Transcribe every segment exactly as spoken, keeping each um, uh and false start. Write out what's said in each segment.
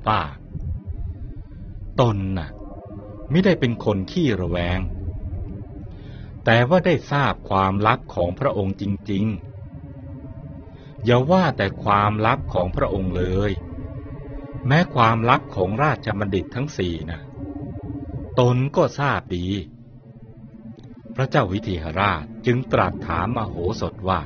ว่าตนน่ะไม่ได้เป็นคนขี้ระแวงแต่ว่าได้ทราบความลับของพระองค์จริงๆอย่าว่าแต่ความลับของพระองค์เลยแม้ความลับของราชบัณฑิตทั้งสี่นะตนก็ทราบดีพระเจ้าวิเทหราชจึงตรัสถามมโหสถว่า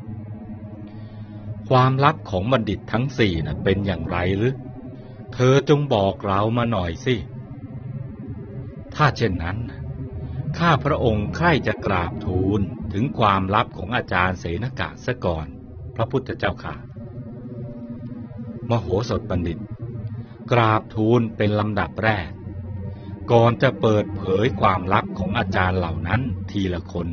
ความลับของบัณฑิตทั้งสี่นะเป็นอย่างไรหรือเธอจงบอกเรามาหน่อยสิถ้าเช่นนั้นข้าพระองค์ใคร่จะกราบทูลถึงความลับของอาจารย์เสนกะซะก่อนพระพุทธเจ้าค่ะมโหสถบัณฑิตกราบทูลเป็นลำดับแรกก่อนจะเปิดเผยความลับของอาจารย์เหล่านั้นทีละคน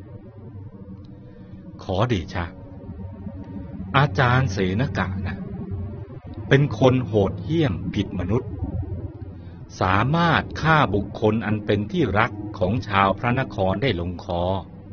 ขอเดชะอาจารย์เสนกะนะเป็นคนโหดเหี้ยมผิดมนุษย์สามารถฆ่าบุคคลอันเป็นที่รักของชาวพระนครได้ลงคอ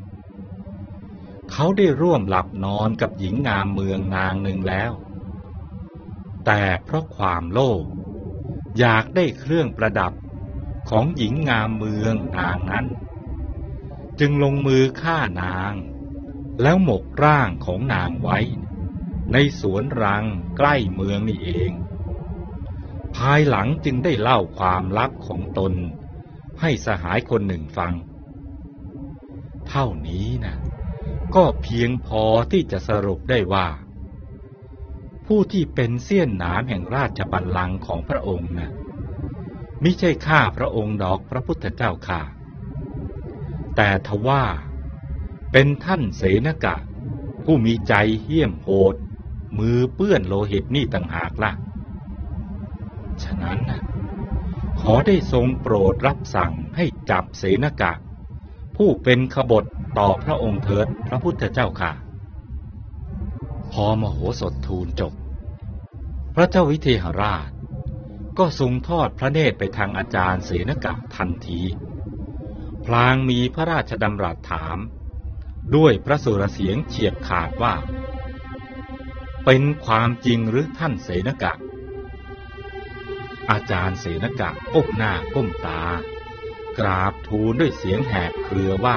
เขาได้ร่วมหลับนอนกับหญิงงามเมืองนางหนึ่งแล้วแต่เพราะความโลภอยากได้เครื่องประดับของหญิงงามเมืองนางนั้นจึงลงมือฆ่านางแล้วหมกร่างของนางไว้ในสวนรังใกล้เมืองนี่เองภายหลังจึงได้เล่าความลับของตนให้สหายคนหนึ่งฟังเท่านี้นะก็เพียงพอที่จะสรุปได้ว่าผู้ที่เป็นเสี้ยนหนามแห่งราชบัลลังก์ของพระองค์นะมิใช่ข้าพระองค์ดอกพระพุทธเจ้าค่ะแต่ทว่าเป็นท่านเสนกะผู้มีใจเหี้ยมโหดมือเปื้อนโลหิตนี่ต่างหากล่ะฉะนั้นนะขอได้ทรงโปรดรับสั่งให้จับเสนกะผู้เป็นขบฏต่อพระองค์เถิดพระพุทธเจ้าค่ะพอมโหสถทูลจบพระเจ้าวิเทหราชก็ทรงทอดพระเนตรไปทางอาจารย์เสนกะทันทีพลางมีพระราชดำรัสถามด้วยพระสุรเสียงเฉียบขาดว่าเป็นความจริงหรือท่านเสนกะอาจารย์เสนกะก้มหน้าก้มตากราบทูลด้วยเสียงแหบเครือว่า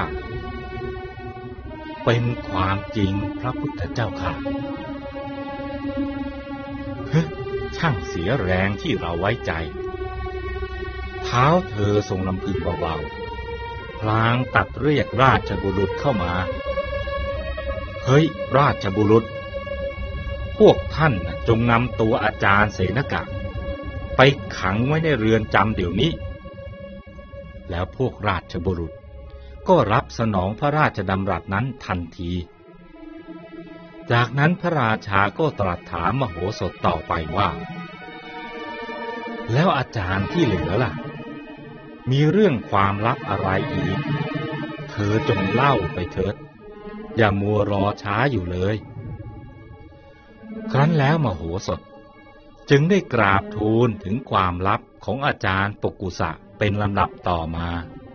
เป็นความจริงพระพุทธเจ้าค่ะเฮ้ยช่างเสียแรงที่เราไว้ใจเท้าเธอทรงลำพึงเบาๆพลางตัดเรียกราชบุรุษเข้ามาเฮ้ยราชบุรุษพวกท่านจงนำตัวอาจารย์เสนกะไปขังไว้ในเรือนจำเดี๋ยวนี้แล้วพวกราชบุรุษก็รับสนองพระราชดำรัสนั้นทันทีจากนั้นพระราชาก็ตรัสถามมโหสถต่อไปว่าแล้วอาจารย์ที่เหลือล่ะมีเรื่องความลับอะไรอีกเธอจงเล่าไปเถิดอย่ามัวรอช้าอยู่เลยครั้นแล้วมโหสถจึงได้กราบทูลถึงความลับของอาจารย์ปกุสะเป็นลำดับต่อมา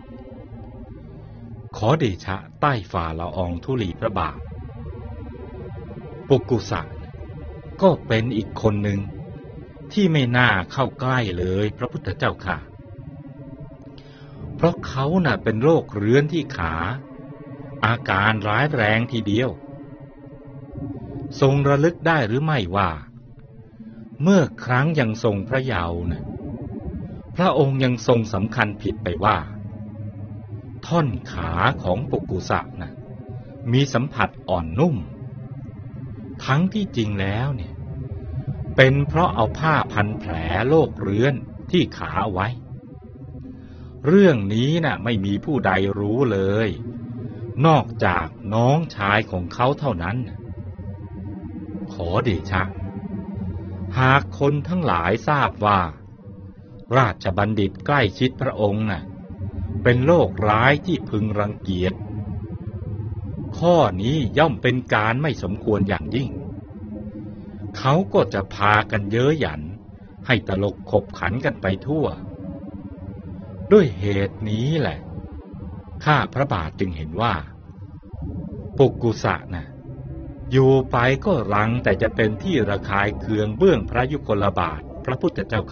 ขอเดชะใต้ฝ่าละอองธุลีพระบาทปกุสะก็เป็นอีกคนหนึ่งที่ไม่น่าเข้าใกล้เลยพระพุทธเจ้าค่ะเพราะเขาน่ะเป็นโรคเรื้อนที่ขาอาการร้ายแรงทีเดียวทรงระลึกได้หรือไม่ว่าเมื่อครั้งยังทรงพระเยาว์น่ะพระองค์ยังทรงสำคัญผิดไปว่าท่อนขาของปกุสะน่ะมีสัมผัสอ่อนนุ่มทั้งที่จริงแล้วเนี่ยเป็นเพราะเอาผ้าพันแผลโรคเรื้อนที่ขาไว้เรื่องนี้น่ะไม่มีผู้ใดรู้เลยนอกจากน้องชายของเขาเท่านั้นขอเดชะหากคนทั้งหลายทราบว่าราชบัณฑิตใกล้ชิดพระองค์น่ะเป็นโรคร้ายที่พึงรังเกียจข้อนี้ย่อมเป็นการไม่สมควรอย่างยิ่งเขาก็จะพากันเย้ยหยันให้ตลกขบขันกันไปทั่วด้วยเหตุนี้แหละข้าพระบาทจึงเห็นว่าปุกกุสะน่ะอยู่ไปก็รังแต่จะเป็นที่ระคายเคืองเบื้องพระยุคลบาทพระพุทธเจ้า